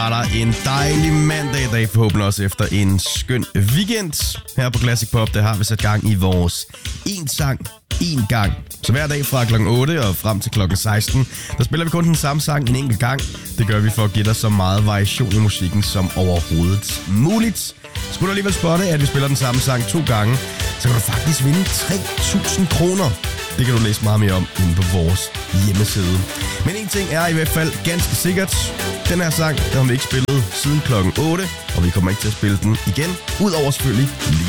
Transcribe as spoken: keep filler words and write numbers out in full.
Er der en dejlig mandag i dag, forhåbentlig også efter en skøn weekend. Her på Classic Pop, der har vi sat gang i vores en sang, en gang. Så hver dag fra klokken otte og frem til klokken seksten, der spiller vi kun den samme sang en enkelt gang. Det gør vi for at give dig så meget variation i musikken som overhovedet muligt. Skulle du alligevel spotte, at vi spiller den samme sang to gange, så kan du faktisk vinde tre tusind kroner. Det kan du læse meget mere om inde på vores hjemmeside. Men en ting er i hvert fald ganske sikkert. Den her sang, der har vi ikke spillet siden klokken otte, og vi kommer ikke til at spille den igen, udover selvfølgelig lige